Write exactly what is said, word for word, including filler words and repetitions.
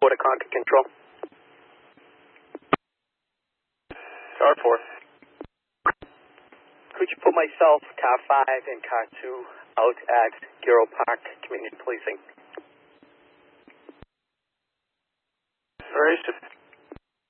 four to Concord Control. Car four. Could you put myself, car five, and car two out at Giro Park Community Policing? All right,